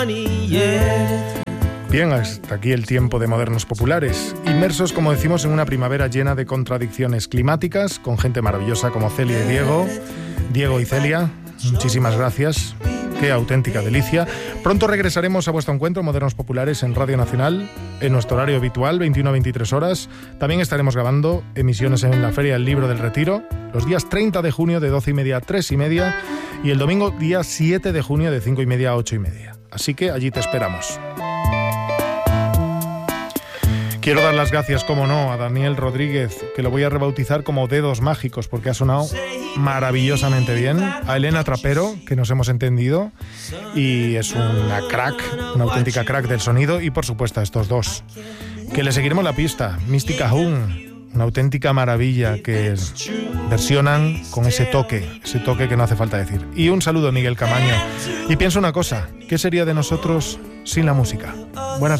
Bien, hasta aquí el tiempo de Modernos Populares, inmersos, como decimos, en una primavera llena de contradicciones climáticas, con gente maravillosa como Celia y Diego y Celia, muchísimas gracias, qué auténtica delicia. Pronto regresaremos a vuestro encuentro, Modernos Populares, en Radio Nacional, en nuestro horario habitual, 21 a 23 horas. También estaremos grabando emisiones en la Feria del Libro del Retiro, los días 30 de junio de 12:30 a 3:30 y el domingo día 7 de junio de 5:30 a 8:30. Así que allí te esperamos. Quiero dar las gracias, como no, a Daniel Rodríguez, que lo voy a rebautizar como Dedos Mágicos, porque ha sonado maravillosamente bien. A Elena Trapero, que nos hemos entendido, y es una crack, una auténtica crack del sonido, y por supuesto a estos dos, que le seguiremos la pista. Mystica Hum, una auténtica maravilla que versionan con ese toque que no hace falta decir. Y un saludo a Miguel Camaño. Y pienso una cosa, ¿qué sería de nosotros sin la música? Buenas